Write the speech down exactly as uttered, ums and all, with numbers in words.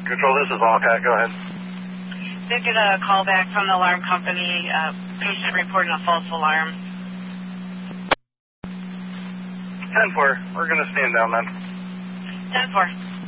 Control, this is Volcat. Go ahead. Did get a call back from the alarm company. Uh, patient reporting a false alarm. ten four. We're going to stand down then. ten four.